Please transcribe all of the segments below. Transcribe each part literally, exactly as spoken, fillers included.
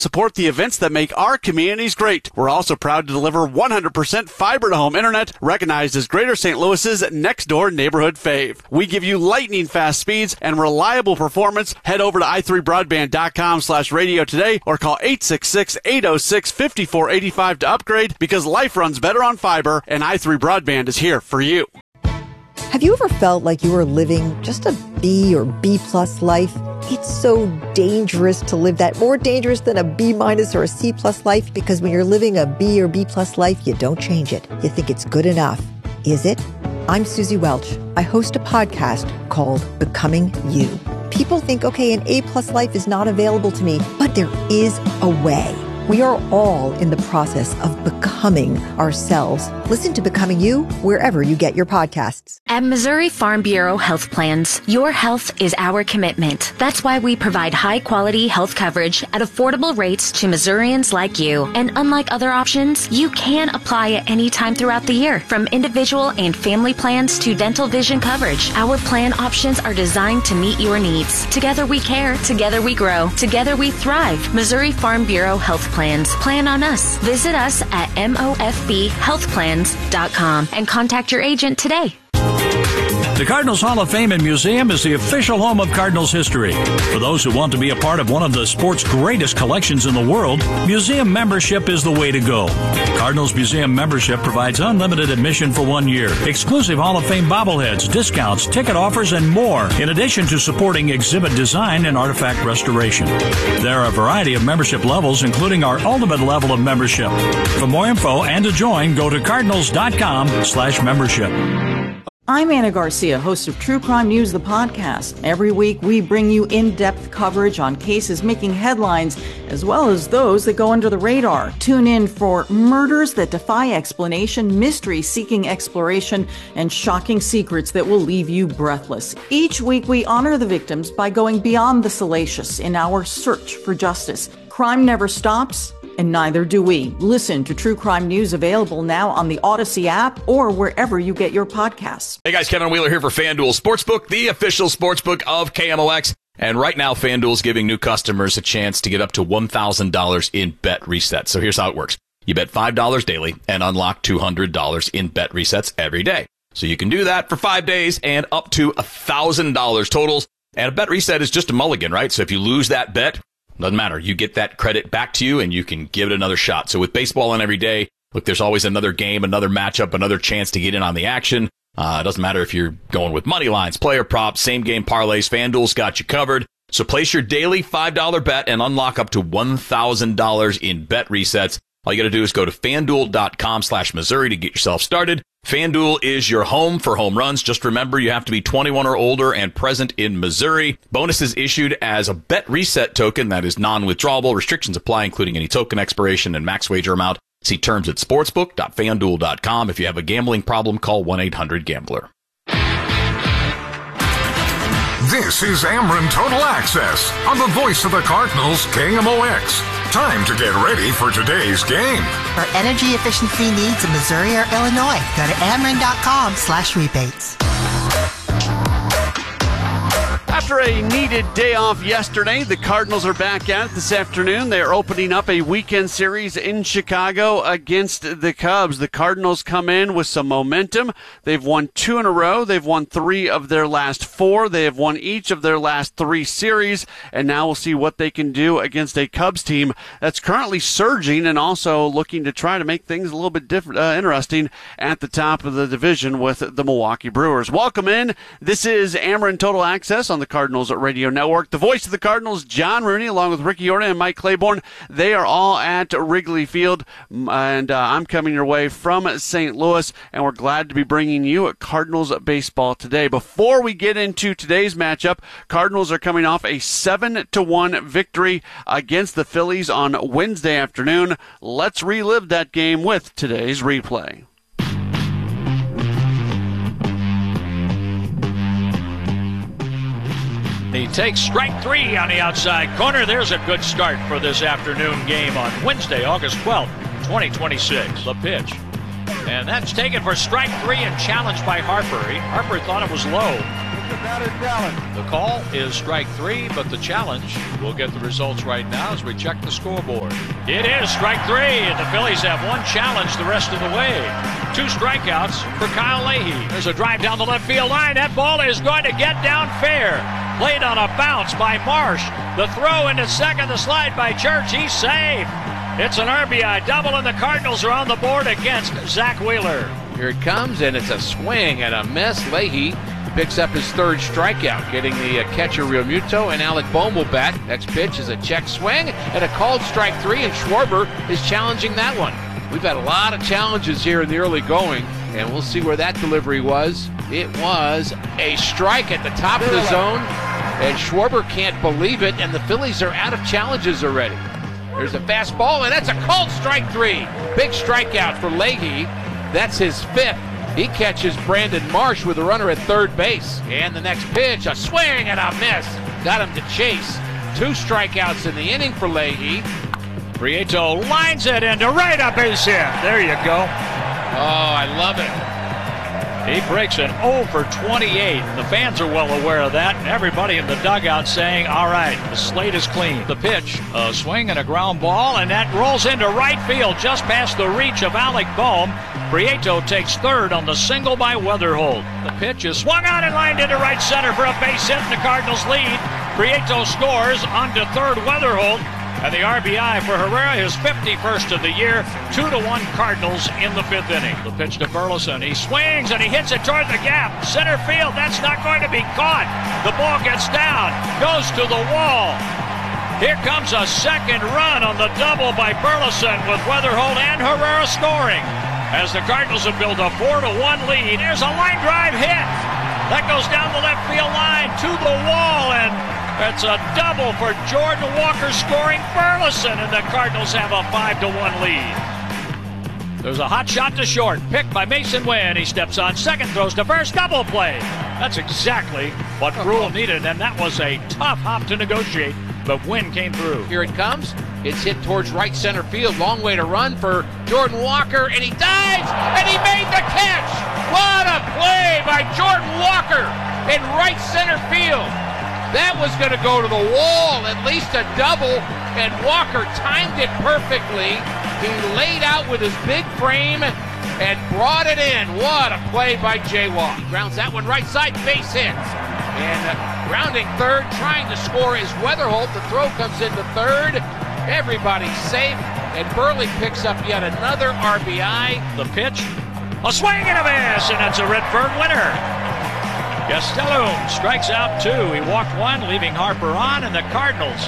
Support the events that make our communities great. We're also proud to deliver one hundred percent fiber-to-home internet, recognized as Greater Saint Louis's next-door neighborhood fave. We give you lightning-fast speeds and reliable performance. Head over to i three broadband dot com slash radio today or call eight six six, eight oh six, five four eight five to upgrade, because life runs better on fiber, and i three Broadband is here for you. Have you ever felt like you were living just a B or B plus life? It's so dangerous to live that, more dangerous than a B minus or a C plus life, because when you're living a B or B plus life, you don't change it. You think it's good enough. Is it? I'm Susie Welch. I host a podcast called Becoming You. People think, okay, an A plus life is not available to me, but there is a way. We are all in the process of becoming ourselves. Listen to Becoming You wherever you get your podcasts. At Missouri Farm Bureau Health Plans, your health is our commitment. That's why we provide high-quality health coverage at affordable rates to Missourians like you. And unlike other options, you can apply at any time throughout the year, from individual and family plans to dental vision coverage. Our plan options are designed to meet your needs. Together we care, together we grow, together we thrive. Missouri Farm Bureau Health Plans. Plan on us. Visit us at M O F B health plans dot com and contact your agent today. The Cardinals Hall of Fame and Museum is the official home of Cardinals history. For those who want to be a part of one of the sport's greatest collections in the world, museum membership is the way to go. Cardinals Museum membership provides unlimited admission for one year, exclusive Hall of Fame bobbleheads, discounts, ticket offers, and more, in addition to supporting exhibit design and artifact restoration. There are a variety of membership levels, including our ultimate level of membership. For more info and to join, go to cardinals dot com slash membership. I'm Anna Garcia, host of True Crime News, the podcast. Every week, we bring you in-depth coverage on cases making headlines, as well as those that go under the radar. Tune in for murders that defy explanation, mystery seeking exploration, and shocking secrets that will leave you breathless. Each week, we honor the victims by going beyond the salacious in our search for justice. Crime never stops, and neither do we. Listen to True Crime News, available now on the Odyssey app or wherever you get your podcasts. Hey guys, Kevin Wheeler here for FanDuel Sportsbook, the official sportsbook of K M O X. And right now, FanDuel is giving new customers a chance to get up to one thousand dollars in bet resets. So here's how it works. You bet five dollars daily and unlock two hundred dollars in bet resets every day. So you can do that for five days and up to one thousand dollars totals. And a bet reset is just a mulligan, right? So if you lose that bet, doesn't matter. You get that credit back to you, and you can give it another shot. So with baseball on every day, look, there's always another game, another matchup, another chance to get in on the action. Uh, it doesn't matter if you're going with money lines, player props, same game parlays. FanDuel's got you covered. So place your daily five dollar bet and unlock up to one thousand dollars in bet resets. All you got to do is go to FanDuel dot com slash Missouri to get yourself started. FanDuel is your home for home runs. Just remember, you have to be twenty-one or older and present in Missouri. Bonus is issued as a bet reset token that is non-withdrawable. Restrictions apply, including any token expiration and max wager amount. See terms at sportsbook dot fan duel dot com. If you have a gambling problem, call one eight hundred gambler. This is Ameren Total Access on the voice of the Cardinals, K M O X. Time to get ready for today's game. For energy efficiency needs in Missouri or Illinois, go to ameren dot com slash rebates. After a needed day off yesterday, the Cardinals are back at it this afternoon. They are opening up a weekend series in Chicago against the Cubs. The Cardinals come in with some momentum. They've won two in a row. They've won three of their last four. They have won each of their last three series, and now we'll see what they can do against a Cubs team that's currently surging and also looking to try to make things a little bit different, uh, interesting at the top of the division with the Milwaukee Brewers. Welcome in. This is Ameren Total Access on the Cardinals Radio Network. The voice of the Cardinals, John Rooney, along with Ricky Orton and Mike Claiborne. They are all at Wrigley Field, and uh, I'm coming your way from Saint Louis, and we're glad to be bringing you Cardinals baseball today. Before we get into today's matchup, Cardinals are coming off a seven to one victory against the Phillies on Wednesday afternoon. Let's relive that game with today's replay. He takes strike three on the outside corner. There's a good start for this afternoon game on Wednesday, August twelfth, twenty twenty-six. The pitch. And that's taken for strike three and challenged by Harper. He, Harper thought it was low. The call is strike three, but the challenge, we'll get the results right now as we check the scoreboard. It is strike three, and the Phillies have one challenge the rest of the way. Two strikeouts for Kyle Leahy. There's a drive down the left field line. That ball is going to get down fair. Played on a bounce by Marsh. The throw into second, the slide by Church. He's safe. It's an R B I double, and the Cardinals are on the board against Zach Wheeler. Here it comes, and it's a swing and a miss. Leahy picks up his third strikeout, getting the uh, catcher Realmuto, and Alec Bohm will bat. Next pitch is a check swing and a called strike three, and Schwarber is challenging that one. We've had a lot of challenges here in the early going, and we'll see where that delivery was. It was a strike at the top of the zone, and Schwarber can't believe it, and the Phillies are out of challenges already. There's a fastball, and that's a called strike three. Big strikeout for Leahy. That's his fifth. He catches Brandon Marsh with a runner at third base. And the next pitch, a swing and a miss. Got him to chase. Two strikeouts in the inning for Leahy. Prieto lines it into right up his head. There you go. Oh, I love it. He breaks an oh for twenty-eight. The fans are well aware of that. Everybody in the dugout saying, all right, the slate is clean. The pitch, a swing and a ground ball, and that rolls into right field just past the reach of Alec Bohm. Prieto takes third on the single by Weatherholt. The pitch is swung on and lined into right center for a base hit, and the Cardinals lead. Prieto scores onto third Weatherholt. And the R B I for Herrera, his fifty-first of the year. Two to one Cardinals in the fifth inning. The pitch to Burleson. He swings and he hits it toward the gap. Center field, that's not going to be caught. The ball gets down, goes to the wall. Here comes a second run on the double by Burleson with Weatherholt and Herrera scoring. As the Cardinals have built a four to one lead. There's a line drive hit. That goes down the left field line to the wall, and that's a double for Jordan Walker scoring Burleson, and the Cardinals have a five to one lead. There's a hot shot to short, picked by Mason Wynn. He steps on second, throws to first, double play. That's exactly what Brule needed, and that was a tough hop to negotiate, but Wynn came through. Here it comes. It's hit towards right center field. Long way to run for Jordan Walker, and he dives, and he made the catch. What a play by Jordan Walker in right center field. That was going to go to the wall, at least a double, and Walker timed it perfectly. He laid out with his big frame and brought it in. What a play by Jay Walk. He grounds that one right side, base hit. And uh, grounding third, trying to score is Weatherholt. The throw comes into third. Everybody's safe, and Burley picks up yet another R B I. The pitch, a swing and a miss, and it's a Redbird winner. Gastelum strikes out two. He walked one, leaving Harper on, and the Cardinals,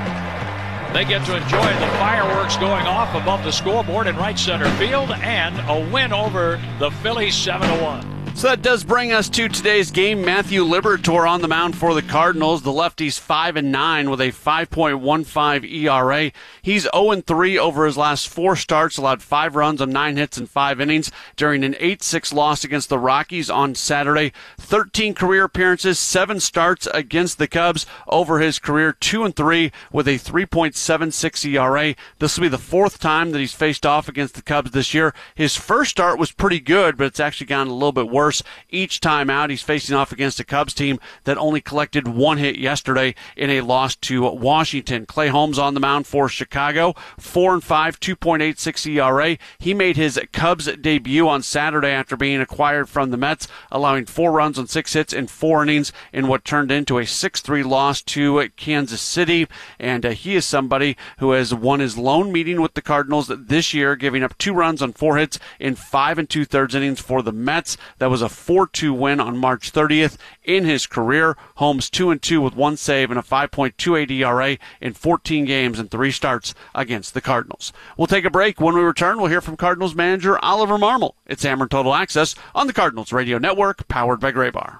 they get to enjoy the fireworks going off above the scoreboard in right center field, and a win over the Phillies seven to one. So that does bring us to today's game. Matthew Liberatore on the mound for the Cardinals. The lefty's five and nine with a five point one five E R A. He's oh and three over his last four starts, allowed five runs on nine hits in five innings during an eight six loss against the Rockies on Saturday. thirteen career appearances, seven starts against the Cubs over his career, two and three with a three point seven six E R A. This will be the fourth time that he's faced off against the Cubs this year. His first start was pretty good, but it's actually gotten a little bit worse. Each time out, he's facing off against a Cubs team that only collected one hit yesterday in a loss to Washington. Clay Holmes on the mound for Chicago, four and five, two point eight six E R A. He made his Cubs debut on Saturday after being acquired from the Mets, allowing four runs on six hits in four innings in what turned into a six three loss to Kansas City. And uh, he is somebody who has won his lone meeting with the Cardinals this year, giving up two runs on four hits in five and two-thirds innings for the Mets. That was a four two win on March thirtieth in his career. Holmes two and two with one save and a five point two eight E R A in fourteen games and three starts against the Cardinals. We'll take a break. When we return, we'll hear from Cardinals manager Oliver Marmol. It's Ameren Total Access on the Cardinals Radio Network, powered by Graybar.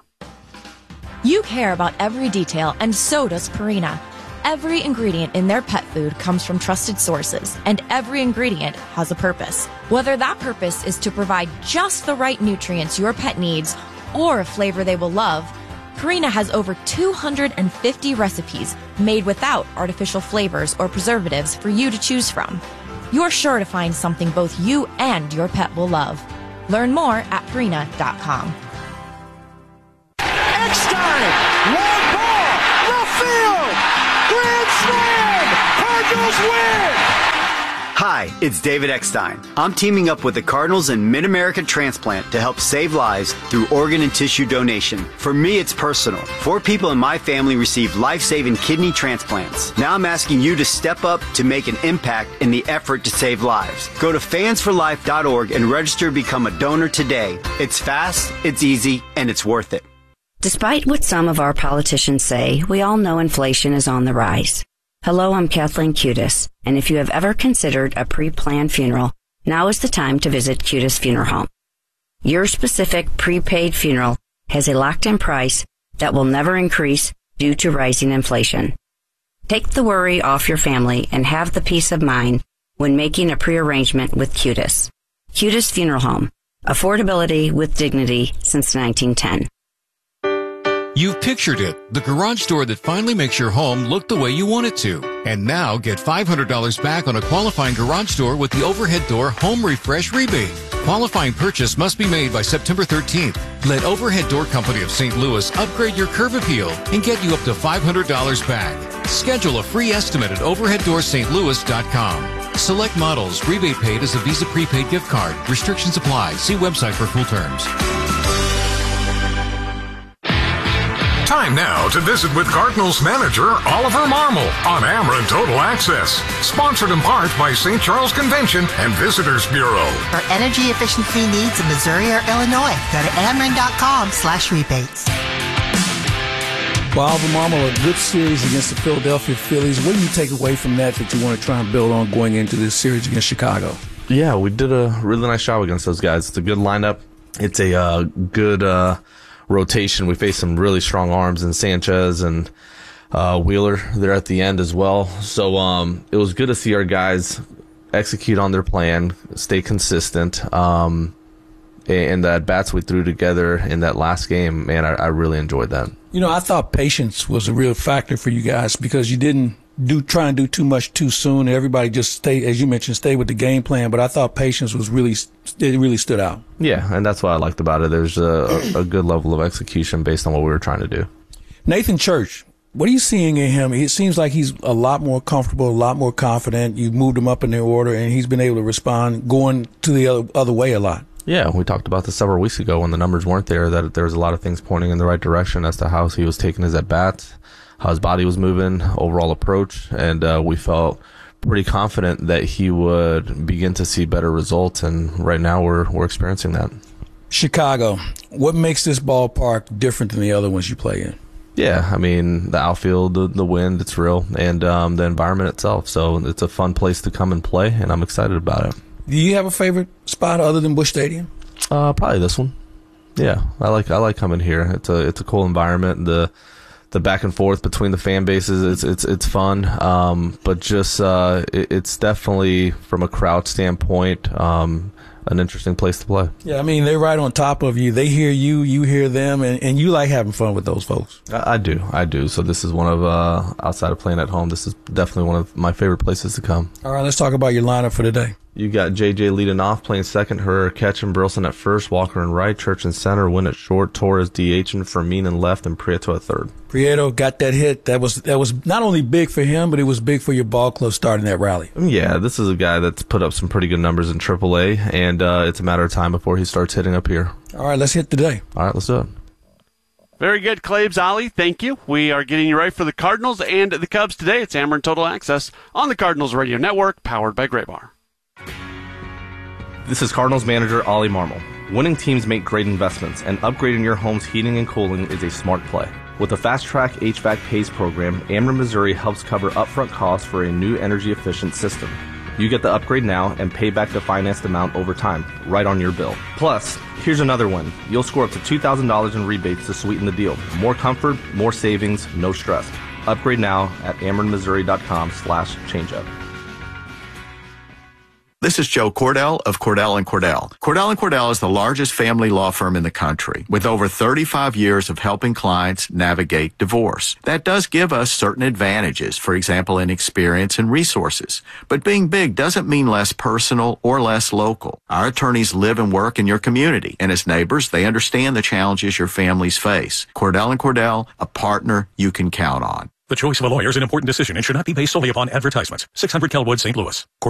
You care about every detail, and so does Purina. Every ingredient in their pet food comes from trusted sources, and every ingredient has a purpose. Whether that purpose is to provide just the right nutrients your pet needs or a flavor they will love, Purina has over two hundred fifty recipes made without artificial flavors or preservatives for you to choose from. You're sure to find something both you and your pet will love. Learn more at Purina dot com. X-Time! Long ball, left field, grand slam, Cardinals win! Hi, it's David Eckstein. I'm teaming up with the Cardinals and Mid-America Transplant to help save lives through organ and tissue donation. For me, it's personal. Four people in my family received life-saving kidney transplants. Now I'm asking you to step up to make an impact in the effort to save lives. Go to fans for life dot org and register to become a donor today. It's fast, it's easy, and it's worth it. Despite what some of our politicians say, we all know inflation is on the rise. Hello, I'm Kathleen Cutis, and if you have ever considered a pre-planned funeral, now is the time to visit Cutis Funeral Home. Your specific prepaid funeral has a locked-in price that will never increase due to rising inflation. Take the worry off your family and have the peace of mind when making a pre-arrangement with Cutis. Cutis Funeral Home. Affordability with dignity since nineteen ten. You've pictured it, the garage door that finally makes your home look the way you want it to. And now get five hundred dollars back on a qualifying garage door with the Overhead Door Home Refresh Rebate. Qualifying purchase must be made by September thirteenth. Let Overhead Door Company of Saint Louis upgrade your curb appeal and get you up to five hundred dollars back. Schedule a free estimate at overhead door st louis dot com. Select models. Rebate paid as a Visa prepaid gift card. Restrictions apply. See website for full terms. Time now to visit with Cardinals manager Oliver Marmol on Ameren Total Access. Sponsored in part by Saint Charles Convention and Visitors Bureau. For energy efficiency needs in Missouri or Illinois, go to ameren dot com slash rebates. Well, Oliver Marmol, a good series against the Philadelphia Phillies. What do you take away from that that you want to try and build on going into this series against Chicago? Yeah, we did a really nice job against those guys. It's a good lineup. It's a uh, good uh, rotation. We faced some really strong arms in Sanchez and uh, Wheeler there at the end as well. So um, it was good to see our guys execute on their plan, stay consistent. Um, and the at-bats we threw together in that last game, man, I, I really enjoyed that. You know, I thought patience was a real factor for you guys because you didn't do try and do too much too soon. Everybody just stay, as you mentioned, stay with the game plan. But I thought patience was really, it really stood out. Yeah, and that's what I liked about it. There's a, a good level of execution based on what we were trying to do. Nathan Church, what are you seeing in him? It seems like he's a lot more comfortable, a lot more confident. You moved him up in the order, and he's been able to respond, going to the other, other way a lot. Yeah, we talked about this several weeks ago when the numbers weren't there, that there was a lot of things pointing in the right direction as to how he was taking his at-bats, how his body was moving, overall approach, and uh, we felt pretty confident that he would begin to see better results, and right now we're we're experiencing that. Chicago, what makes this ballpark different than the other ones you play in? Yeah, I mean, the outfield, the, the wind, it's real, and um, the environment itself, so it's a fun place to come and play, and I'm excited about it. Do you have a favorite spot other than Busch Stadium? Uh, probably this one. Yeah, I like I like coming here. It's a it's a cool environment. The the back and forth between the fan bases, it's it's it's fun. Um, but just uh, it, it's definitely from a crowd standpoint, um, an interesting place to play. Yeah, I mean they're right on top of you. They hear you, you hear them, and, and you like having fun with those folks. I, I do, I do. So this is one of uh, outside of playing at home. This is definitely one of my favorite places to come. All right, let's talk about your lineup for today. You got J J leading off, playing second, Herrera catching, Burleson at first, Walker in right, Church in center, Wynn at short, Torres DHing, Fermin in left, and Prieto at third. Prieto got that hit. That was that was not only big for him, but it was big for your ball club starting that rally. Yeah, this is a guy that's put up some pretty good numbers in triple A, and uh, it's a matter of time before he starts hitting up here. All right, let's hit today. All right, let's do it. Very good, Claves Ollie. Thank you. We are getting you right for the Cardinals and the Cubs today. It's Ameren Total Access on the Cardinals Radio Network, powered by Graybar. This is Cardinals manager Ollie Marmol. Winning teams make great investments, and upgrading your home's heating and cooling is a smart play. With the Fast Track H V A C Pays program, Ameren Missouri helps cover upfront costs for a new energy-efficient system. You get the upgrade now and pay back the financed amount over time, right on your bill. Plus, here's another one. You'll score up to two thousand dollars in rebates to sweeten the deal. More comfort, more savings, no stress. Upgrade now at ameren missouri dot com slash changeup. This is Joe Cordell of Cordell and Cordell. Cordell and Cordell is the largest family law firm in the country with over thirty-five years of helping clients navigate divorce. That does give us certain advantages, for example, in experience and resources. But being big doesn't mean less personal or less local. Our attorneys live and work in your community, and as neighbors, they understand the challenges your families face. Cordell and Cordell, a partner you can count on. The choice of a lawyer is an important decision and should not be based solely upon advertisements. six hundred Kelwood, Saint Louis. Cordell